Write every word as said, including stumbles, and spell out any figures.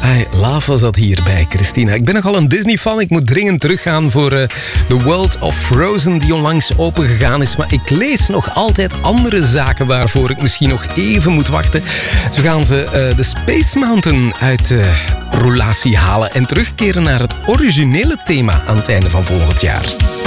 I love was dat hier bij Christina. Ik ben nogal een Disney-fan. Ik moet dringend teruggaan voor uh, The World of Frozen, die onlangs opengegaan is. Maar ik lees nog altijd andere zaken waarvoor ik misschien nog even moet wachten. Zo gaan ze uh, de Space Mountain uit uh, roulatie halen en terugkeren naar het originele thema aan het einde van volgend jaar.